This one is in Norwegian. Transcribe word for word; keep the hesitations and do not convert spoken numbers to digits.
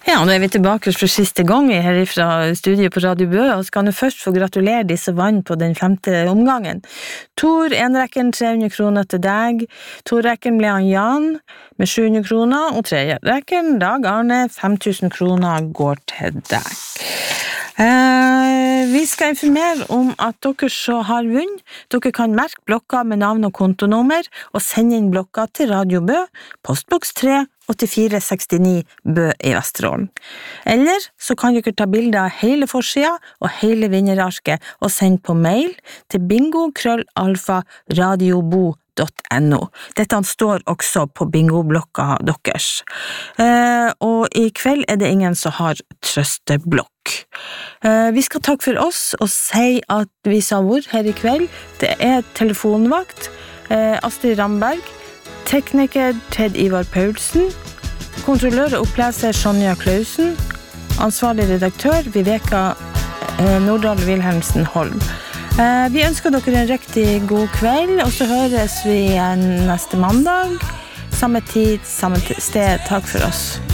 Ja, nå er vi tilbake for siste gang her fra studiet på Radio Bø, og skal nå først få gratulere disse vann på den femte omgangen. Tor, en rekken tre hundre kroner til deg, to rekken ble han Jan med sju hundre kroner, og tre rekken Dag Arne, fem tusen kroner går til deg. Eh, vi skal informere om at dere så har vunnet. Dere kan merke blokka med navn og kontonummer og sende inn blokka til Radio Bø, postboks tre åttifire sekstini Bø i Vesterålen. Eller så kan dere ta bilder av hele forsida og hele vinnerarket og sende på mail til bingo krøllalfa radiobo punktum no. Dette står også på bingoblokka deres. Eh, og i kveld er det ingen som har trøsteblokk. Eh, vi skal takke for oss og si at vi sa hvor her i kveld. Det er telefonvakt, eh, Astrid Ramberg, tekniker Ted Ivar Paulsen, kontrollør og oppleser Sonja Klausen, ansvarlig redaktør Viveka eh, Nordahl Wilhelmsen Holm. Eh, vi ønsker dere en riktig god kveld, og så høres vi igjen neste mandag, samme tid, samme sted. Takk for oss.